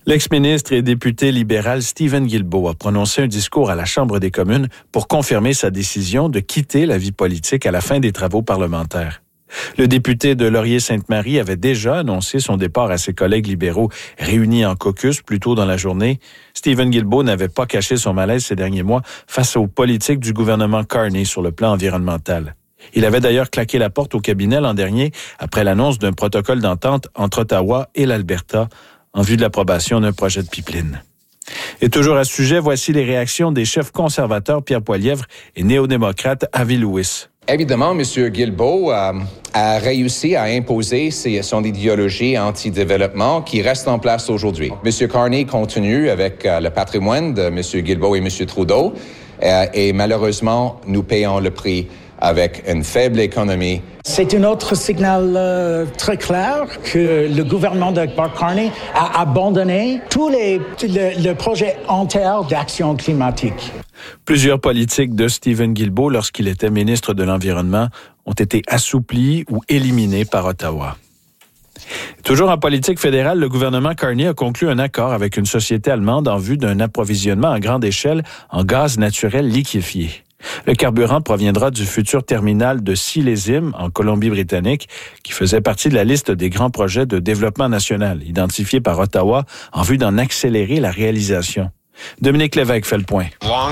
L'ex-ministre et député libéral Stephen Guilbeault a prononcé un discours à la Chambre des communes pour confirmer sa décision de quitter la vie politique à la fin des travaux parlementaires. Le député de Laurier-Sainte-Marie avait déjà annoncé son départ à ses collègues libéraux réunis en caucus plus tôt dans la journée. Stephen Guilbeault n'avait pas caché son malaise ces derniers mois face aux politiques du gouvernement Carney sur le plan environnemental. Il avait d'ailleurs claqué la porte au cabinet l'an dernier après l'annonce d'un protocole d'entente entre Ottawa et l'Alberta en vue de l'approbation d'un projet de pipeline. Et toujours à ce sujet, voici les réactions des chefs conservateurs Pierre Poilievre et néo-démocrate Avi Lewis. Évidemment, M. Guilbeault a réussi à imposer son idéologie anti-développement qui reste en place aujourd'hui. M. Carney continue avec le patrimoine de M. Guilbeault et M. Trudeau et malheureusement, nous payons le prix avec une faible économie. C'est un autre signal très clair que le gouvernement de Mark Carney a abandonné tous le projet entier d'action climatique. Plusieurs politiques de Stephen Guilbeault, lorsqu'il était ministre de l'Environnement, ont été assouplis ou éliminés par Ottawa. Toujours en politique fédérale, le gouvernement Carney a conclu un accord avec une société allemande en vue d'un approvisionnement à grande échelle en gaz naturel liquéfié. Le carburant proviendra du futur terminal de Silésime, en Colombie-Britannique, qui faisait partie de la liste des grands projets de développement national, identifiés par Ottawa en vue d'en accélérer la réalisation. Dominique Lévesque fait le point.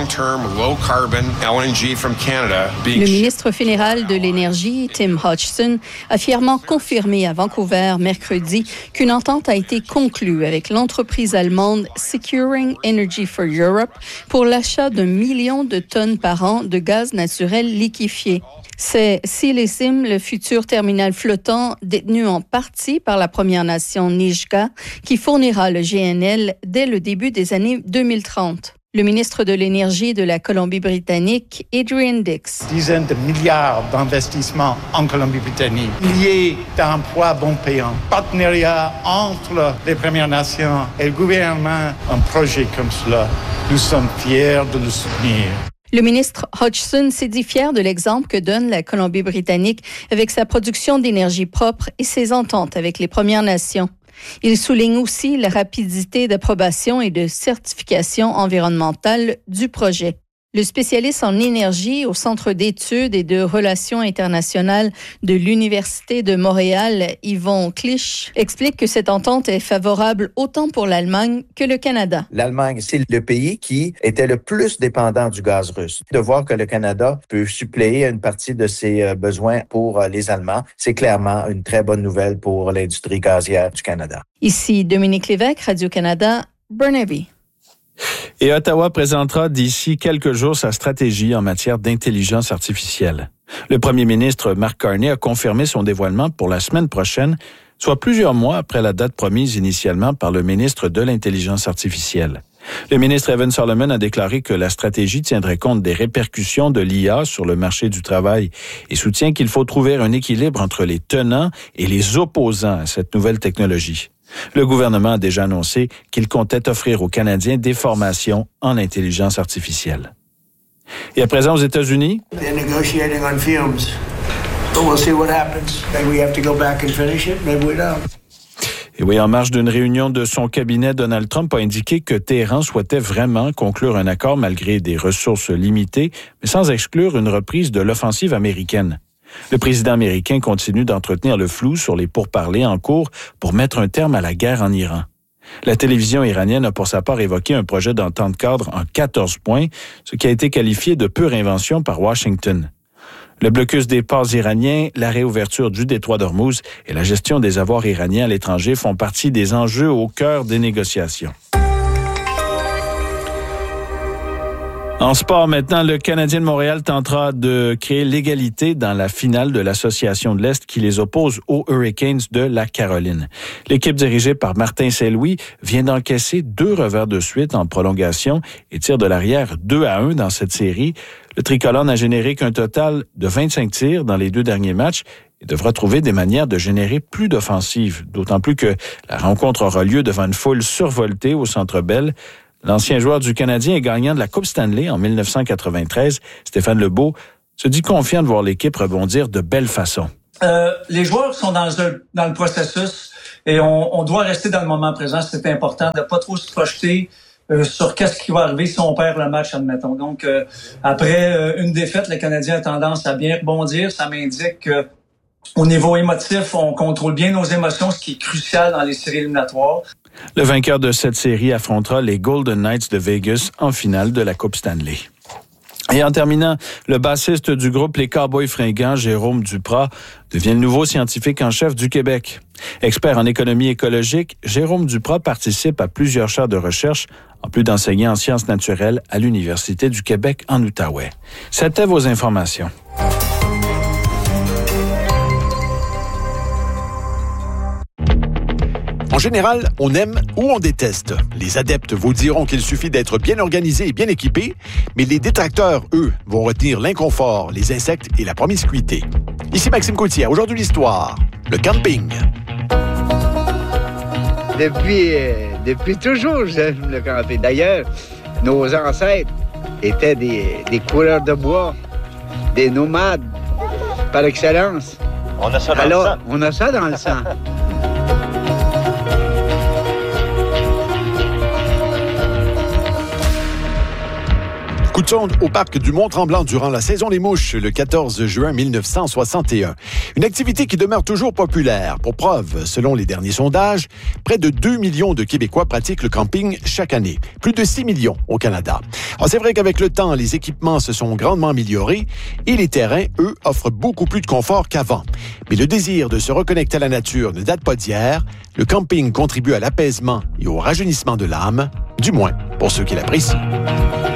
Le ministre fédéral de l'Énergie, Tim Hodgson, a fièrement confirmé à Vancouver mercredi qu'une entente a été conclue avec l'entreprise allemande Securing Energy for Europe pour l'achat d'1 million de tonnes par an de gaz naturel liquéfié. C'est Silésime, le futur terminal flottant détenu en partie par la Première Nation Nisga'a, qui fournira le GNL dès le début des années 2030. Le ministre de l'Énergie de la Colombie-Britannique, Adrian Dix. Dizaines de milliards d'investissements en Colombie-Britannique, liés d'emplois bon payants, partenariat entre les Premières Nations et le gouvernement, un projet comme cela. Nous sommes fiers de le soutenir. Le ministre Hodgson s'est dit fier de l'exemple que donne la Colombie-Britannique avec sa production d'énergie propre et ses ententes avec les Premières Nations. Il souligne aussi la rapidité d'approbation et de certification environnementale du projet. Le spécialiste en énergie au Centre d'études et de relations internationales de l'Université de Montréal, Yvon Clich, explique que cette entente est favorable autant pour l'Allemagne que le Canada. L'Allemagne, c'est le pays qui était le plus dépendant du gaz russe. De voir que le Canada peut suppléer une partie de ses besoins pour les Allemands, c'est clairement une très bonne nouvelle pour l'industrie gazière du Canada. Ici Dominique Lévesque, Radio-Canada, Burnaby. Et Ottawa présentera d'ici quelques jours sa stratégie en matière d'intelligence artificielle. Le premier ministre Mark Carney a confirmé son dévoilement pour la semaine prochaine, soit plusieurs mois après la date promise initialement par le ministre de l'Intelligence artificielle. Le ministre Evan Solomon a déclaré que la stratégie tiendrait compte des répercussions de l'IA sur le marché du travail et soutient qu'il faut trouver un équilibre entre les tenants et les opposants à cette nouvelle technologie. Le gouvernement a déjà annoncé qu'il comptait offrir aux Canadiens des formations en intelligence artificielle. Et à présent, aux États-Unis, They're negotiating on fumes. But we'll see what happens. Maybe we have to go back and finish it. Maybe we don't. Et oui, en marge d'une réunion de son cabinet, Donald Trump a indiqué que Téhéran souhaitait vraiment conclure un accord malgré des ressources limitées, mais sans exclure une reprise de l'offensive américaine. Le président américain continue d'entretenir le flou sur les pourparlers en cours pour mettre un terme à la guerre en Iran. La télévision iranienne a pour sa part évoqué un projet d'entente cadre en 14 points, ce qui a été qualifié de pure invention par Washington. Le blocus des ports iraniens, la réouverture du détroit d'Ormuz et la gestion des avoirs iraniens à l'étranger font partie des enjeux au cœur des négociations. En sport maintenant, le Canadien de Montréal tentera de créer l'égalité dans la finale de l'Association de l'Est qui les oppose aux Hurricanes de la Caroline. L'équipe dirigée par Martin Saint-Louis vient d'encaisser 2 revers de suite en prolongation et tire de l'arrière 2-1 dans cette série. Le tricolore n'a généré qu'un total de 25 tirs dans les 2 derniers matchs et devra trouver des manières de générer plus d'offensives, d'autant plus que la rencontre aura lieu devant une foule survoltée au Centre Bell. L'ancien joueur du Canadien et gagnant de la Coupe Stanley en 1993, Stéphane Lebeau, se dit confiant de voir l'équipe rebondir de belle façon. Les joueurs sont dans le processus et on doit rester dans le moment présent. C'est important de pas trop se projeter sur qu'est-ce qui va arriver si on perd le match, admettons. Donc, après une défaite, le Canadien a tendance à bien rebondir. Ça m'indique que au niveau émotif, on contrôle bien nos émotions, ce qui est crucial dans les séries éliminatoires. Le vainqueur de cette série affrontera les Golden Knights de Vegas en finale de la Coupe Stanley. Et en terminant, le bassiste du groupe Les Cowboys fringants, Jérôme Duprat, devient le nouveau scientifique en chef du Québec. Expert en économie écologique, Jérôme Duprat participe à plusieurs chaires de recherche, en plus d'enseigner en sciences naturelles à l'Université du Québec en Outaouais. C'était vos informations. En général, on aime ou on déteste. Les adeptes vous diront qu'il suffit d'être bien organisé et bien équipé, mais les détracteurs, eux, vont retenir l'inconfort, les insectes et la promiscuité. Ici Maxime Coutier, aujourd'hui l'histoire, le camping. Depuis toujours, j'aime le camping. D'ailleurs, nos ancêtres étaient des coureurs de bois, des nomades par excellence. On a ça dans le sang. On a ça dans le sang. Coup de sonde au parc du Mont-Tremblant durant la saison des mouches le 14 juin 1961. Une activité qui demeure toujours populaire. Pour preuve, selon les derniers sondages, près de 2 millions de Québécois pratiquent le camping chaque année. Plus de 6 millions au Canada. Alors, c'est vrai qu'avec le temps, les équipements se sont grandement améliorés et les terrains, eux, offrent beaucoup plus de confort qu'avant. Mais le désir de se reconnecter à la nature ne date pas d'hier. Le camping contribue à l'apaisement et au rajeunissement de l'âme, du moins pour ceux qui l'apprécient.